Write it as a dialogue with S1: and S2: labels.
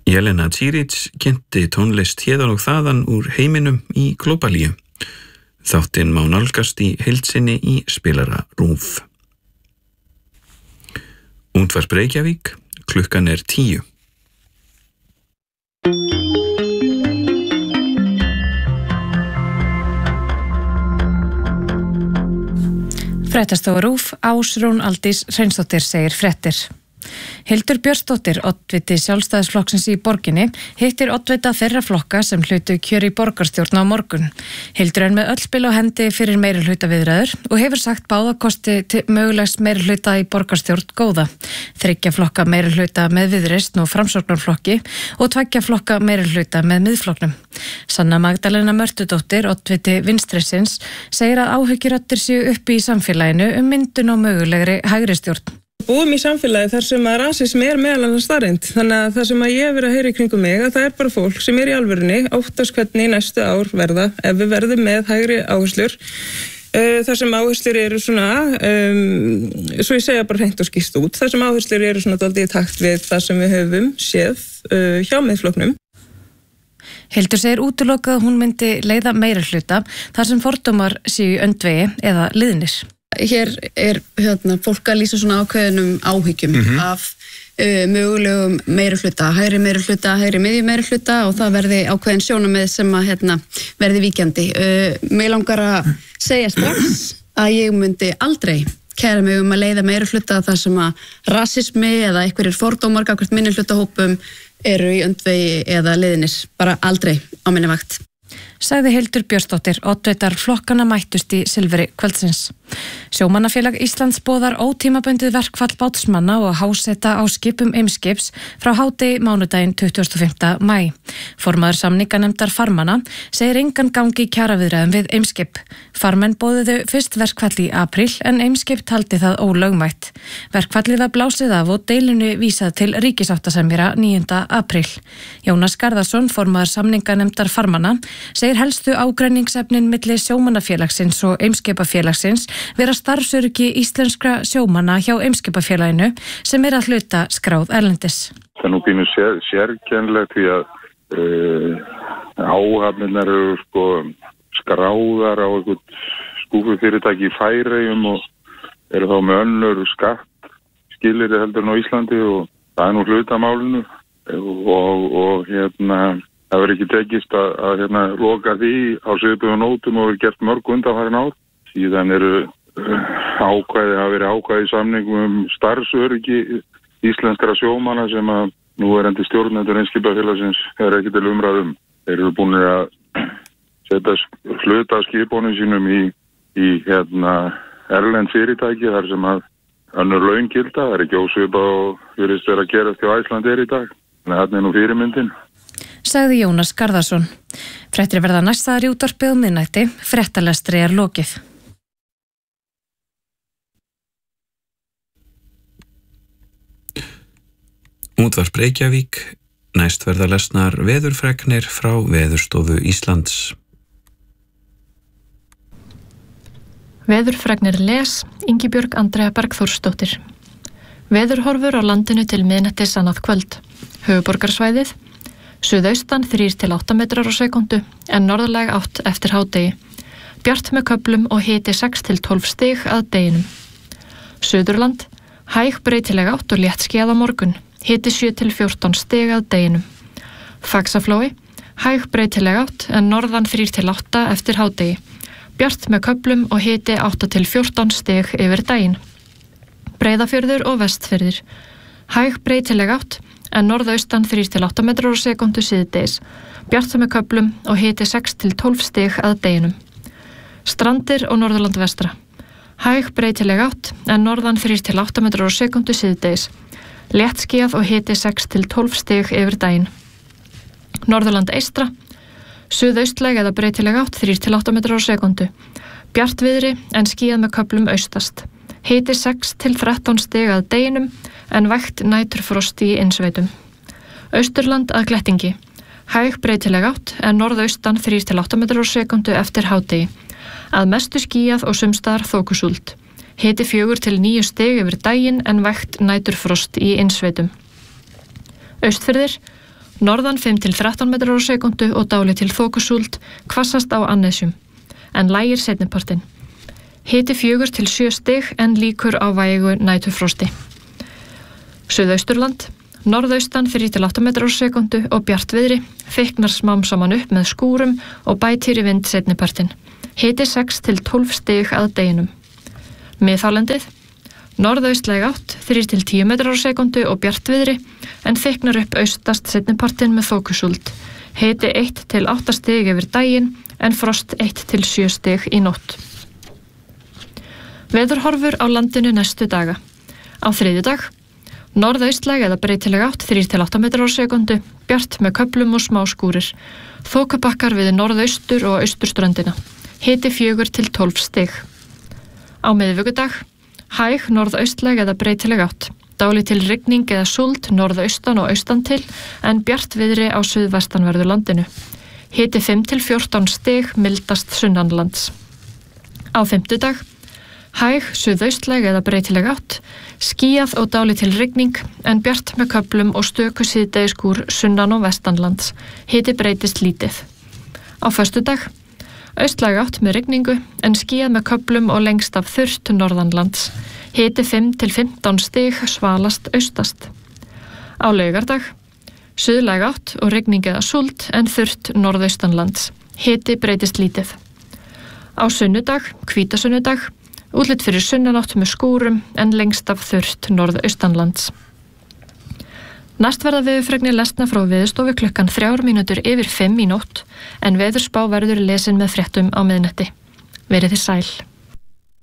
S1: Jelena Čirić kynnti tónlist héðan og þaðan úr heiminum í Glóbalíu. Þáttinn má nálgast í heild sinni í spilara RÚV. Útvarp Reykjavík, klukkan 10.
S2: Fréttastofa RÚV, Ásrún Aldís Hreinsdóttir segir fréttir. Hildur Björnsdóttir, oddviti Sjálfstæðisflokksins í borginni, hittir oddvita þeirra flokka sem hlutu kjör í borgarstjórn á morgun. Hildur með öll spil á hendi fyrir meirihlutaviðræður og hefur sagt báða kosti til mögulegs meirihluta í borgarstjórn góða. 3 flokka meirihluta með Viðreisn og Framsóknarflokki og 2 flokka meirihluta með Miðflokknum. Sanna Magdalena Mörtudóttir, oddviti Vinstrisins, segir að áhyggjuraddir séu uppi í samfélaginu myndun og mögulegri hægri stjórn.
S3: Búum í samfélagi þar sem að rasismi meðal annars staðreynd. Þannig að það sem að ég hef verið að heyra í kringum mig að það bara fólk sem í alvörunni óttast hvernig næstu ár verða ef við verðum með hægri áherslur. Þar sem áherslur eru svona, svo ég segja bara hreint og skýrt út, þar sem áherslur eru svona dálítið í takt við það sem við höfum séð hjá Miðflokknum.
S2: Hildur segir útilokað að hún myndi leiða meirihluta þar sem fordómar séu í öndvegi eða liðnir.
S4: Hér fólk að lýsa svona ákveðnum áhyggjum af mögulegum meirihluta, hægri miðju meirihluta og það verði ákveðin sjónarmið sem að verði víkjandi. Mig langar að segja strax að ég myndi aldrei kæra mig að leiða meirihluta þar sem að rasismi eða einhverjir fordómar gagnvart minnihlutahópum eru í öndvegi eða liðnir. Bara aldrei á minni vakt.
S2: Sagði Hildur Björnsdóttir, oddvitar flokkana mættust í silfri kvöldsins. Sjómannafélag Íslands boðar ótímabundið verkfall bátsmanna og háseta á skipum Eimskips frá hádegi mánudaginn 25. maí. Formaður samninganefndar farmanna segir engan gangi kjaraviðræðum við Eimskip. Farmenn boðuðu fyrst verkfall í apríl en Eimskip taldi það ólögmætt. Verkfallið var blásið af og deilinu vísað til ríkisáttasemjara 9. apríl. Jónas Garðarsson, formaður samninganefndar farmanna, segir helstu ágreiningsefnin milli sjómannafélagsins og Eimskipafélagsins vera starfsöryggi íslenskra sjómanna hjá Eimskipafélaginu sem að hluta skráð erlendis.
S5: Það nú býnur sérkennilegt því að áhafnirnar eru skráðar á einhvern skúfufyrirtæki í Færeyjum og eru þá með önnur skatt skilyrði heldur en á Íslandi og það nú hluta málinu og það verður ekki tekist að loka því á svipuðum nótum og gert mörg undanfarin ár. Síðan eru hafa verið ákvæði í samningum starfsöryggi íslenskra sjómanna sem að núverandi stjórnendur Eimskipafélagsins er ekki til umræðum. Þeir eru búin að setja hluta skipunum sínum í erlend fyrirtæki þar sem að önnur laun gilda. Það er ekki ósvipað og virðist vera að gerast hjá Icelandair í dag. Þannig að nú fyrirmyndin.
S2: Sagði Jónas Garðarsson. Fréttir verða næstaðar í útvarpið á miðnætti. Fréttalestri er lokið.
S1: Útvarp Reykjavík, næst verða lesnar veðurfregnir frá Veðurstofu Íslands.
S6: Veðurfregnir Ingibjörg Andrea Bergþórsdóttir. Veðurhorfur á landinu til miðnættis annað kvöld. Höfuðborgarsvæðið, suðaustan 3-8 metrar á sekundu en norðlæg átt eftir hádegi. Bjart með köflum og hiti 6-12 stig að deginum. Suðurland, hæg breytileg átt og létt skýjað á morgun. Hiti 7-14 stig að deginum. Faxaflói, hæg breytileg átt en norðan 3-8 eftir hádegi. Bjart með köflum og hiti 8-14 stig yfir daginn. Breiðafjörður og Vestfjörður, hæg breytileg átt en norðaustan 3-8 metrar á sekundu síðdegis. Bjart með köflum og hiti 6-12 stig að deginum. Strandir og Norðurland vestra. Hæg breytileg átt en norðan 3-8 metrar á sekundu síðdegis. Létt skýjað og hiti 6-12 stig yfir daginn. Norðurland eystra. Suðaustlæg eða breytileg átt 3-8 metrar á sekundu. Bjart viðri en skýjað með köflum austast. Hiti 6-13 stig að deginum en vægt næturfrost í innsveitum. Austurland að Glettingi. Hæg breytileg átt en norðaustan 3-8 metrar á sekundu eftir hádegi. Að mestu skýjað og sumstaðar þokusúld. Hiti 4-9 stig yfir daginn en vægt næturfrost í innsveitum. Austfirðir, Norðan 5-13 metrar á sekundu og dálítil þokusúld, hvassast á Annesjum, en lægir seinnipartinn. Hiti 4-7 stig en líkur á vægu næturfrosti. Suðausturland, norðaustan 3-8 metrar á sekundu og bjartviðri, þykknar smám saman upp með skúrum og bætir í vind seinnipartinn. Hiti 6-12 stig að deginum. Miðhálendið, norðaustlæg átt 3-10 metrar á sekundu og bjartviðri, en þykknar upp austast seinnipartinn með þokusúld. Hiti 1-8 stig yfir daginn, en frost 1-7 stig í nótt. Veðurhorfur á landinu næstu daga. Á þriðjudag, norðaustlæg eða breytileg átt 3-8 metrar á sekundu, bjart með köflum og smá skúrir. Þokubakkar við norðaustur og austurströndina. Hiti 4-12 stig. Á miðvikudag, hæg norðaustlæg eða breytileg átt. Dálítil rigning eða súld norðaustan og austan til, en bjart viðri á suðvestanverðu landinu. Hiti 5-14 stig mildast sunnanlands. Á fimmtudag, hæg suðaustlæg eða breytileg átt, skýjað og dálítil rigning, en bjart með köflum og stöku síðdegiskúr sunnan og vestanlands. Hiti breytist lítið. Á föstudag, austlæg átt með rigningu, en skýjað með köflum og lengst af þurrt norðanlands. Hiti 5-15 stig svalast austast. Á laugardag, suðlæg átt og rigning eða súld, en þurrt norðaustanlands. Hiti breytist lítið. Á sunnudag, hvítasunnudag, útlit fyrir sunnanátt með skúrum, en lengst af þurrt norðaustanlands. Næst verða veðurfregnir lesna frá Veðurstofu klukkan 3:03 í nótt, en veðurspá verður lesin með fréttum á miðnætti. Verið þið sæl.